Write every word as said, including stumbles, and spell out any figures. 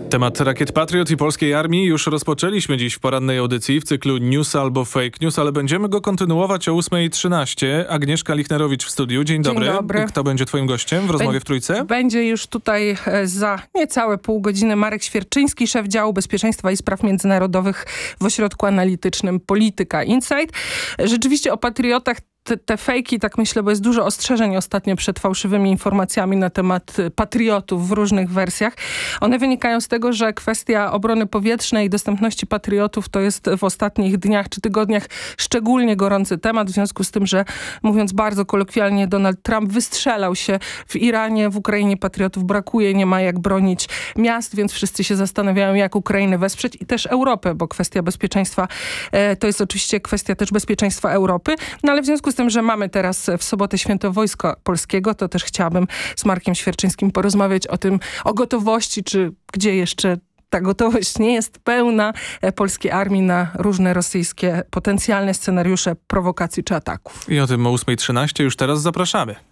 Temat rakiet Patriot i polskiej armii już rozpoczęliśmy dziś w porannej audycji w cyklu News albo Fake News, ale będziemy go kontynuować o ósma trzynaście. Agnieszka Lichnerowicz w studiu. Dzień dobry. Dzień dobry. Kto będzie twoim gościem w rozmowie w Trójce? Będzie już tutaj za niecałe pół godziny Marek Świerczyński, szef działu bezpieczeństwa i spraw międzynarodowych w ośrodku analitycznym Polityka Insight. Rzeczywiście o patriotach Te, te fejki, tak myślę, bo jest dużo ostrzeżeń ostatnio przed fałszywymi informacjami na temat patriotów w różnych wersjach. One wynikają z tego, że kwestia obrony powietrznej i dostępności patriotów to jest w ostatnich dniach czy tygodniach szczególnie gorący temat, w związku z tym, że mówiąc bardzo kolokwialnie, Donald Trump wystrzelał się w Iranie, w Ukrainie patriotów brakuje, nie ma jak bronić miast, więc wszyscy się zastanawiają, jak Ukrainę wesprzeć i też Europę, bo kwestia bezpieczeństwa e, to jest oczywiście kwestia też bezpieczeństwa Europy, no ale w związku z tym, że mamy teraz w sobotę Święto Wojska Polskiego, to też chciałabym z Markiem Świerczyńskim porozmawiać o tym, o gotowości, czy gdzie jeszcze ta gotowość nie jest pełna polskiej armii na różne rosyjskie potencjalne scenariusze prowokacji czy ataków. I o tym o ósma trzynaście już teraz zapraszamy.